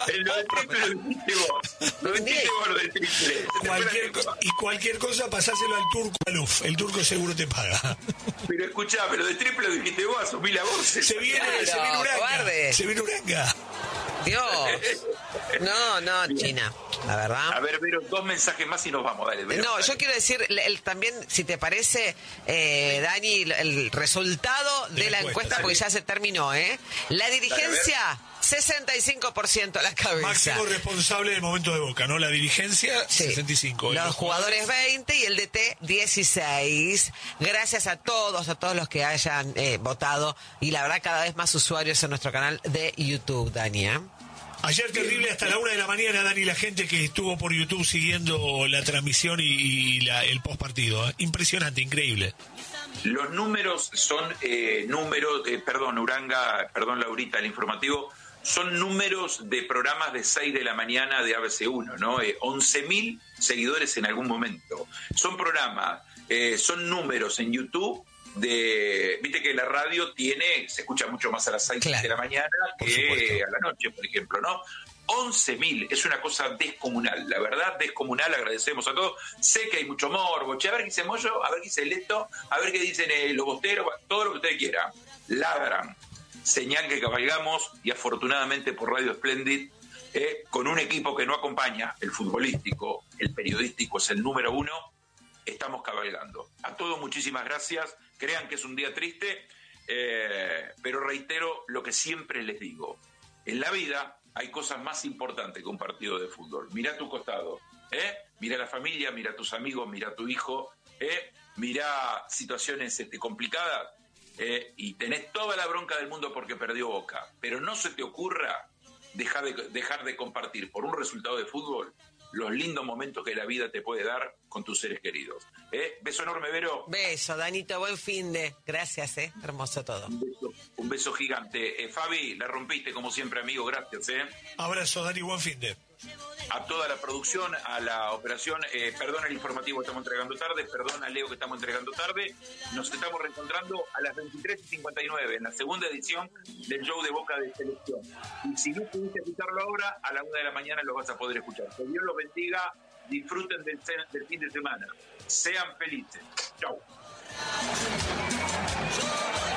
Lo de triple lo dijiste vos. Lo dijiste vos, lo de triple. Cualquier cosa, pasáselo al turco Aluf. El turco seguro te paga. Pero escuchame, lo de triple lo dijiste vos, asumí la voz. Se viene Uranga. Se viene Uranga. Dios. No, China, la verdad. A ver, Vero, 2 mensajes más y nos vamos, dale. Vero, no, dale. yo quiero decir también, si te parece, Dani, el resultado de la encuesta, porque ya se terminó, La dirigencia, 65% a la cabeza. Máximo responsable del momento de Boca, ¿no? La dirigencia, sí. 65. Los jugadores 20 y el DT 16. Gracias a todos los que hayan votado. Y la verdad, cada vez más usuarios en nuestro canal de YouTube, Dani. Ayer terrible hasta la 1 de la mañana, Dani, la gente que estuvo por YouTube siguiendo la transmisión y el post partido. Impresionante, increíble. Los números son perdón, Uranga, perdón, Laurita, el informativo, son números de programas de 6 de la mañana de ABC1, ¿no? 11.000 seguidores en algún momento. Son programas, son números en YouTube viste que la radio se escucha mucho más a las 6 de la mañana que a la noche, por ejemplo, ¿no? 11.000, es una cosa descomunal, la verdad, descomunal, agradecemos a todos. Sé que hay mucho morbo, a ver qué dice Moyo, a ver qué dice Leto, a ver qué dicen los bosteros, todo lo que ustedes quieran. Ladran, señal que cabalgamos, y afortunadamente por Radio Splendid, con un equipo que no acompaña, el futbolístico, el periodístico es el número 1, estamos cabalgando. A todos muchísimas gracias, crean que es un día triste, pero reitero lo que siempre les digo, en la vida hay cosas más importantes que un partido de fútbol. Mirá a tu costado, mirá a la familia, mirá a tus amigos, mirá a tu hijo, mirá situaciones complicadas, y tenés toda la bronca del mundo porque perdió Boca, pero no se te ocurra dejar de compartir por un resultado de fútbol los lindos momentos que la vida te puede dar con tus seres queridos. Beso enorme, Vero. Beso, Danito, buen fin de. Gracias, hermoso todo. Un beso gigante. Fabi, la rompiste como siempre, amigo, gracias. Abrazo, Dani, buen fin de. A toda la producción, a la operación, perdón el informativo que estamos entregando tarde, perdón a Leo que estamos entregando tarde. Nos estamos reencontrando a las 23:59 en la segunda edición del show de Boca de Selección. Y si no pudiste escucharlo ahora, a la 1 de la mañana lo vas a poder escuchar. Que Dios los bendiga, disfruten del fin de semana. Sean felices. Chau.